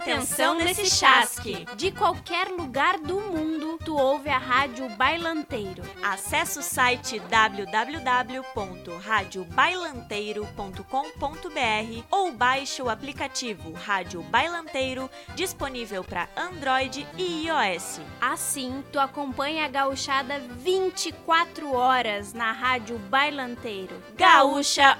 Atenção nesse chasque! De qualquer lugar do mundo, tu ouve a Rádio Bailanteiro. Acesse o site www.radiobailanteiro.com.br ou baixe o aplicativo Rádio Bailanteiro, disponível para Android e iOS. Assim, tu acompanha a gauchada 24 horas na Rádio Bailanteiro. Gaúcha